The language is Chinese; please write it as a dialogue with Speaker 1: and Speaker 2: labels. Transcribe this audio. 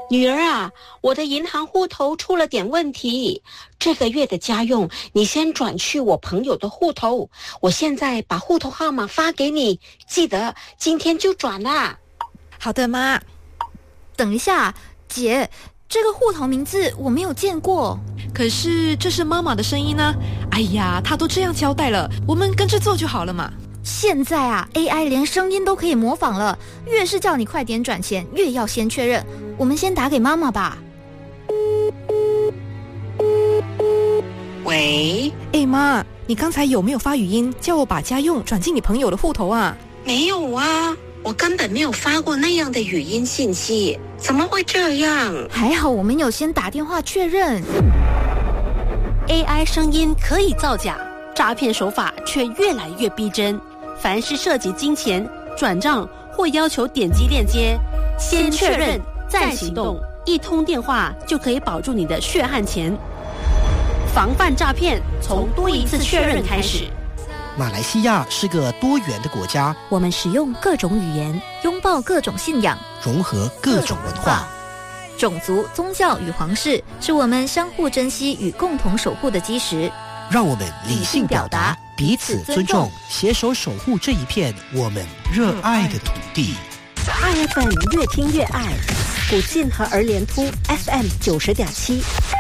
Speaker 1: 女儿啊，我的银行户头出了点问题，这个月的家用你先转去我朋友的户头，我现在把户头号码发给你，记得今天就转啦。
Speaker 2: 好的，妈。
Speaker 3: 等一下，姐，这个户头名字我没有见过。
Speaker 2: 可是这是妈妈的声音呢。哎呀，她都这样交代了，我们跟着做就好了嘛。
Speaker 3: 现在啊 ，AI 连声音都可以模仿了，越是叫你快点转钱，越要先确认。我们先打给妈妈吧。
Speaker 1: 喂，
Speaker 2: 妈，你刚才有没有发语音叫我把家用转进你朋友的户头啊？
Speaker 1: 没有啊，我根本没有发过那样的语音信息，怎么会这样？
Speaker 3: 还好我们有先打电话确认。
Speaker 4: AI 声音可以造假，诈骗手法却越来越逼真。凡是涉及金钱、转账或要求点击链接，先确认再行动，一通电话就可以保住你的血汗钱。防范诈骗，从多一次确认开始。
Speaker 5: 马来西亚是个多元的国家，
Speaker 3: 我们使用各种语言，拥抱各种信仰，
Speaker 5: 融合各种文化。
Speaker 3: 种族、宗教与皇室是我们相互珍惜与共同守护的基石。
Speaker 5: 让我们理性表达，彼此尊重，携手守护这一片我们热爱的土地。
Speaker 4: 爱FM 越听越爱，古晋和儿联突 FM 90.7。